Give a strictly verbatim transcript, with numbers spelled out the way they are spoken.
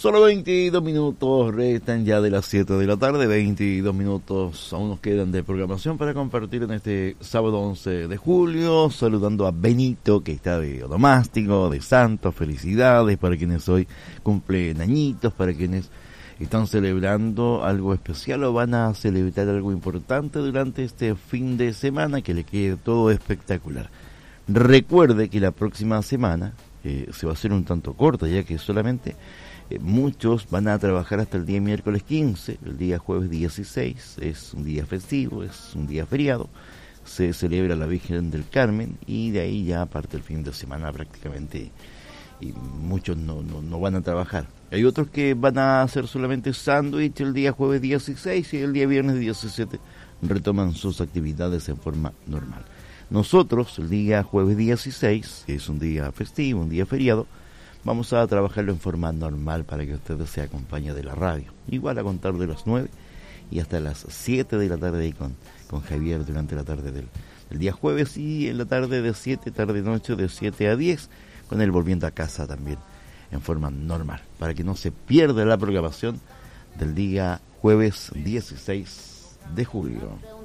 Solo veintidós minutos restan ya de las siete de la tarde, veintidós minutos aún nos quedan de programación para compartir en este sábado once de julio, saludando a Benito que está de onomástico, de santos, felicidades para quienes hoy cumplen añitos, para quienes están celebrando algo especial o van a celebrar algo importante durante este fin de semana, que le quede todo espectacular. Recuerde que la próxima semana eh, se va a hacer un tanto corta, ya que solamente eh, muchos van a trabajar hasta el día miércoles quince, el día jueves dieciséis, es un día festivo, es un día feriado, se celebra la Virgen del Carmen y de ahí ya parte el fin de semana prácticamente, y muchos no, no, no van a trabajar. Hay otros que van a hacer solamente sándwich el día jueves dieciséis y el día viernes diecisiete retoman sus actividades en forma normal. Nosotros el día jueves dieciséis, que es un día festivo, un día feriado, vamos a trabajarlo en forma normal para que ustedes se acompañen de la radio. Igual a contar de las nueve y hasta las siete de la tarde ahí con, con Javier durante la tarde del, del día jueves, y en la tarde de siete, tarde noche de siete a diez, con él volviendo a casa también en forma normal, para que no se pierda la programación del día jueves dieciséis de julio.